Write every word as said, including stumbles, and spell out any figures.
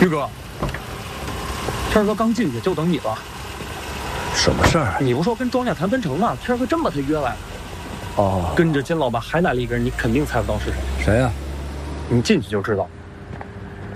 玉哥，天哥刚进去，就等你了。 什么事儿？ 你不说跟庄家谈分成吗？天哥真把他约来了。 哦， 跟着金老板还来了一个人，你肯定猜不到是谁。 谁呀、啊？ 你进去就知道。